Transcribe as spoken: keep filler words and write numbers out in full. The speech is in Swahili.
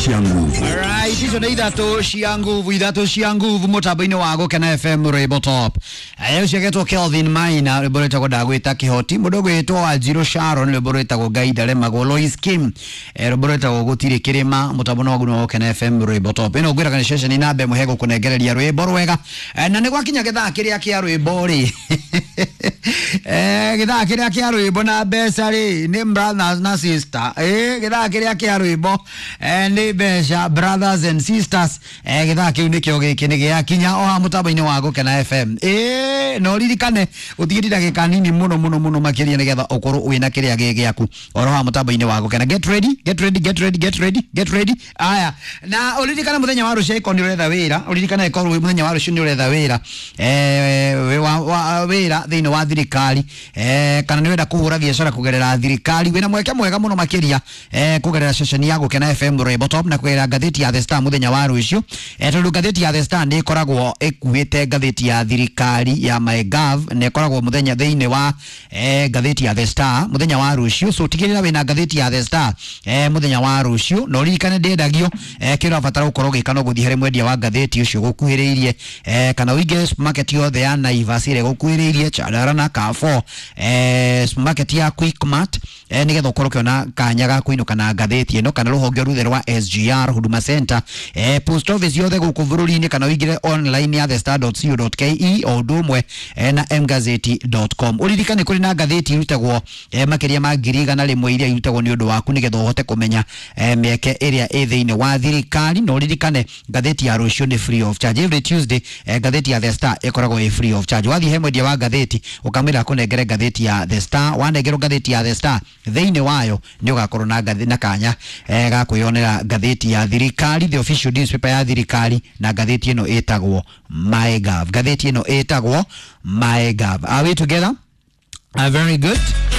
Alright, hizo ni idhato cia nguvu, idhato cia nguvu mutambo-ini wa Gukena F M Rwimbo Top. Ayo ciagetwo Kelvin Maina, rwimbo rwetagwo Ndagwita Kihoti, mundu gwitwo Wanjiru Sharon, rwimbo rwetagwo Gaida Remagwo, Lois Kim, rwimbo rwetagwo Gutire Kirima, mutambo wa Gukena F M Rwimbo Top. Ino gwira kana session ina be muhego kunengereria rwimbo rwega. Na ni gwakinya githaa kiria kia rwimbo ri. Eh, githaa kiria kia rwimbo na mbeca ri, ni brothers na sister. Eh, githaa kiria kia rwimbo, eh, ni besha brothers and sisters. Eh, githaa kiu nikio giki ni gia kinya o ha mutambo-ini wa Gukena F M. Eh, no ririkane utigiri ndagika nini muno muno muno makiria nigetha ukorwo wina kiria giaku oro ha mutambo-ini wa Gukena. Get ready, get ready, get ready, get ready, get ready. Aya, na uririkane muthenya wa rucio iko ni uretha wira, uririkane iko muthenya wa rucio ni uretha wira. Eh, wa wira thiini wa thirikari, eh, kana ni wenda kuhura biashara kugerera thirikari, wina mweke mwega muno makiria eh kugerera session ya Gukena F M Rwimbo Top na kugerera gatheti ya The Star muthenya wa rucio. Eh, tondu gatheti ya The Star ni ikoragwo ekuite gatheti ya thirikari ya MyGov, ne ikoragwo muthenya thiini wa eh gatheti ya The Star muthenya wa rucio. So tigirira wina gatheti ya The Star eh muthenya wa rucio, no ririkane ndendagio eh kira batara gukorwo gikano guthii hari mwendia wa gatheti ucio gukuhiriirie, eh kana uige supermarket yothe ya Naivas ire gukuhiriirie, Chandarana, Carrefour, eh supermarket ya Quickmart, eh nigetha ukorwo kiona kanya ga kuinuka na gatheti ino, kana ruhonge ruthe rwa S G R Huduma Center, eh post office yothe guku bururi-ini, kana uigire online ya the star dot co dot ke o ndumwe eh, na m gazeti dot com. Uririkane kuri na gatheti irutagwo eh, makiria ma ngiri igana rimwe iria irutagwo ni undu waku nigetha uhote kumenya eh, mieke iria i thiini wa thirikari. No uririkane gatheti ya rucio ni free of charge every Tuesday. Eh, gatheti ya The Star ikoragwo i free of charge. Wathi he mwendia wa gatheti ukamira kunengere gatheti ya The Star, wanengero gatheti ya The Star thiini wayo ni ugakorwo na gatheti na kanya eh, ga kuyonera gatheti ya thirikari, the official newspaper ya thirikari, na gatheti ino etagwo MyGov. Gatheti ino etagwo MyGov. Are we together? Uh, very good.